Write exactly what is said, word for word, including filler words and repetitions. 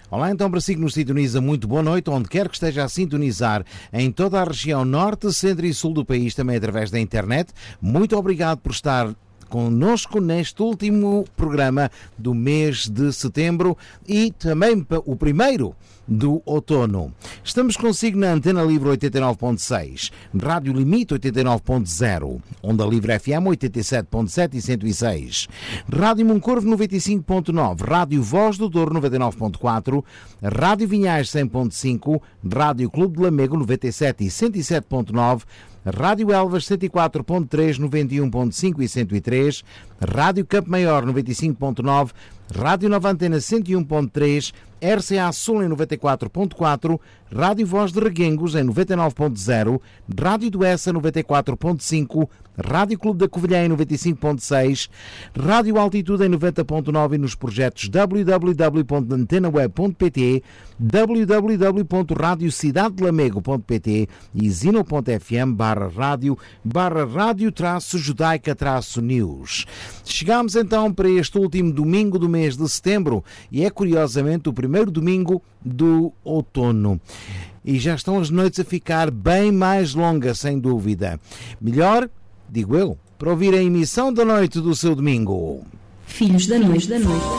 Olá, então, para si que nos sintoniza, muito boa noite, onde quer que esteja a sintonizar, em toda a região norte, centro e sul do país, também através da internet. Muito obrigado por estar conosco neste último programa do mês de setembro e também o primeiro do outono. Estamos consigo na Antena Livre oitenta e nove ponto seis, Rádio Limite oitenta e nove ponto zero, Onda Livre F M oitenta e sete ponto sete e cento e seis, Rádio Moncorvo noventa e cinco ponto nove, Rádio Voz do Douro noventa e nove ponto quatro, Rádio Vinhais cem ponto cinco, Rádio Clube de Lamego noventa e sete e cento e sete ponto nove, Rádio Elvas cento e quatro ponto três, noventa e um ponto cinco e cento e três, Rádio Campo Maior noventa e cinco ponto nove, Rádio Nova Antena cento e um ponto três, R C A Sul em noventa e quatro ponto quatro, Rádio Voz de Reguengos em noventa e nove ponto zero, Rádio do Essa noventa e quatro ponto cinco, Rádio Clube da Covilhã em noventa e cinco ponto seis, Rádio Altitude em noventa ponto nove e nos projetos w w w ponto antena web ponto p t, w w w ponto radio cidade de lamego ponto p t e zino ponto f m barra rádio barra rádio traço judaica traço news. Chegamos então para este último domingo do mês de setembro e é curiosamente o primeiro domingo do outono. E já estão as noites a ficar bem mais longas, sem dúvida. Melhor, digo eu, para ouvir a emissão da noite do seu domingo. Filhos da Noite da Noite.